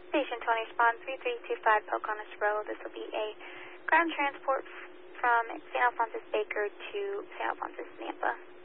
Station 20, Spawn 3325 Pocahontas Road. This will be a ground transport from St. Alphonsus Baker to St. Alphonsus Nampa.